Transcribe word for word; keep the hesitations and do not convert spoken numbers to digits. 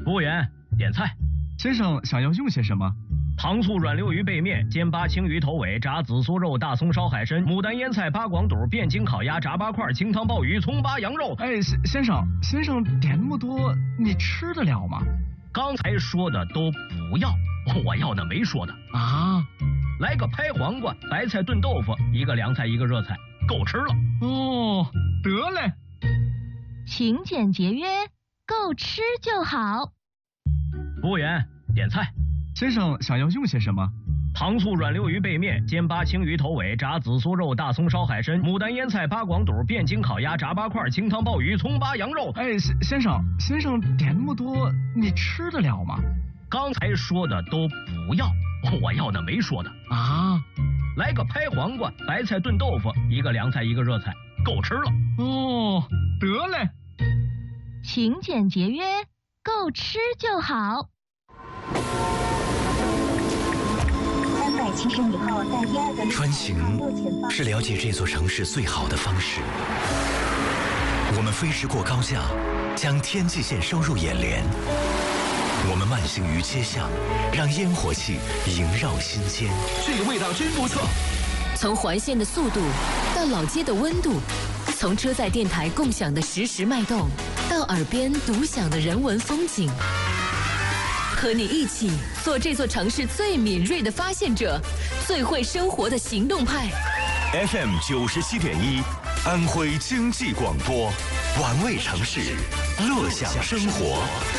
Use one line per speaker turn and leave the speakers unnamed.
服务员，点菜。
先生想要用些什么？
糖醋软溜鱼背面、煎八青鱼头尾、炸紫苏肉、大葱烧海参、牡丹腌菜、八广肚、汴京烤鸭、炸八块、清汤鲍鱼、葱八羊肉。
哎，先先生，先生点那么多，你吃得了吗？
刚才说的都不要，我要的没说的
啊。
来个拍黄瓜、白菜炖豆腐，一个凉菜一个热菜，够吃了。
哦，得嘞。
勤俭节约，够吃就好。
服务员，点菜。
先生想要用些什么？
糖醋软溜鱼背面、煎八青鱼头尾、炸紫苏肉、大葱烧海参、牡丹腌菜、八广肚、汴京烤鸭、炸八块、清汤鲍鱼、葱八羊肉。
哎，先先生，先生点那么多，你吃得了吗？
刚才说的都不要，我要的没说的
啊。
来个拍黄瓜、白菜炖豆腐，一个凉菜一个热菜，够吃了。
哦，得嘞。
勤俭节约，够吃就好。
穿行是了解这座城市最好的方式。我们飞驰过高架，将天际线收入眼帘。我们慢行于街巷，让烟火气萦绕心间。
这个味道真不错。
从环线的速度到老街的温度，从车载电台共享的实时脉动，到耳边独享的人文风景。和你一起做这座城市最敏锐的发现者，最会生活的行动派。
F M 九十七点一，安徽经济广播，玩味城市，乐享生活。